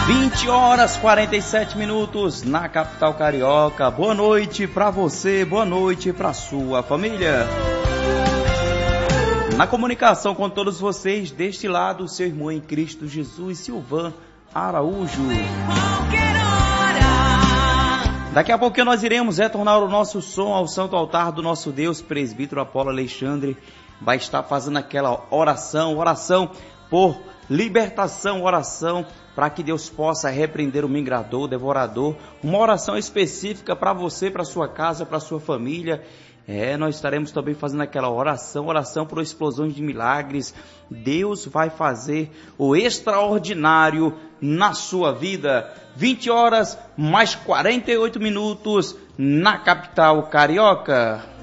20 horas 47 minutos na capital carioca. Boa noite para você, boa noite para sua família. Na comunicação com todos vocês, deste lado, seu irmão em Cristo Jesus, Silvan Araújo. Daqui a pouquinho nós iremos retornar o nosso som ao santo altar do nosso Deus. Presbítero Apolo Alexandre vai estar fazendo aquela oração por libertação, oração para que Deus possa repreender o migrador, o devorador. Uma oração específica para você, para sua casa, para sua família. Nós estaremos também fazendo aquela oração por explosões de milagres. Deus vai fazer o extraordinário na sua vida. 20 horas mais 48 minutos na capital carioca.